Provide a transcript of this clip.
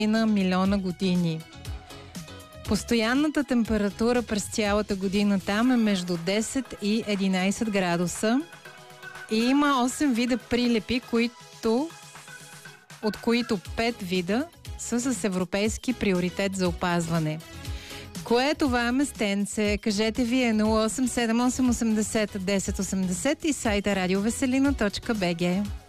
милиона години. Постоянната температура през цялата година там е между 10 и 11 градуса и има 8 вида прилепи, от които 5 вида са с европейски приоритет за опазване. Кое е това местенце? Кажете вие 0878801080 и сайта радиовеселина.bg.